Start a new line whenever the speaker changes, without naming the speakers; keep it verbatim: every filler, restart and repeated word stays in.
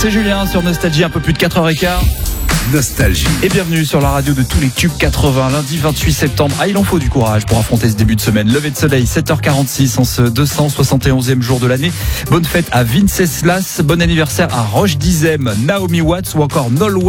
C'est Julien sur Nostalgie, un peu plus de quatre heures quinze.
Nostalgie.
Et bienvenue sur la radio de tous les tubes quatre-vingts, lundi vingt-huit septembre. Ah, il en faut du courage pour affronter ce début de semaine. Lever de soleil, sept heures quarante-six en ce deux cent soixante et onzième jour de l'année. Bonne fête à Venceslas, bon anniversaire à Roche Dizem, Naomi Watts ou encore Nolwenn